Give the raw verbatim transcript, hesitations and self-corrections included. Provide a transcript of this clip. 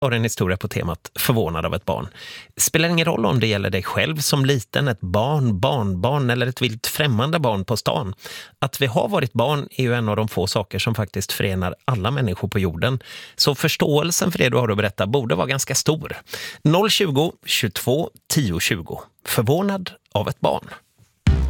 har en historia på temat förvånad av ett barn. Spelar ingen roll om det gäller dig själv som liten, ett barn, barnbarn eller ett vilt främmande barn på stan. Att vi har varit barn är ju en av de få saker som faktiskt förenar alla människor på jorden. Så förståelsen för det du har att berätta borde vara ganska stor. noll tjugo, tjugotvå, tio tjugo. Förvånad av ett barn.